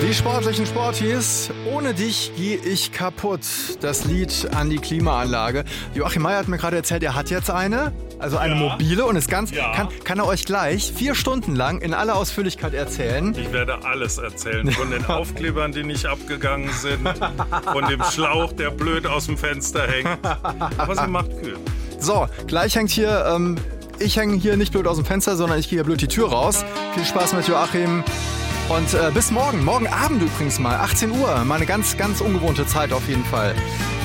Die sportlichen Sporties, ohne dich gehe ich kaputt. Das Lied an die Klimaanlage. Joachim Meier hat mir gerade erzählt, er hat jetzt eine, also eine mobile und ist ganz, kann er euch gleich 4 Stunden lang in aller Ausführlichkeit erzählen. Ich werde alles erzählen, von den Aufklebern, die nicht abgegangen sind, von dem Schlauch, der blöd aus dem Fenster hängt. Aber sie macht kühl. So, gleich hängt hier, ich hänge hier nicht blöd aus dem Fenster, sondern ich gehe hier blöd die Tür raus. Viel Spaß mit Joachim. Und bis morgen. Morgen Abend übrigens mal, 18 Uhr. Mal eine ganz, ganz ungewohnte Zeit auf jeden Fall.